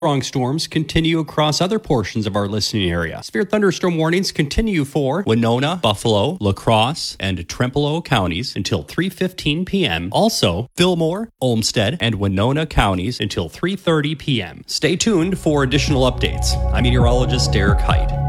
Strong storms continue across other portions of our listening area. Severe thunderstorm warnings continue for Winona, Buffalo, La Crosse, and Trempealeau counties until 3:15 p.m. Also, Fillmore, Olmsted, and Winona counties until 3:30 p.m. Stay tuned for additional updates. I'm meteorologist Derek Height.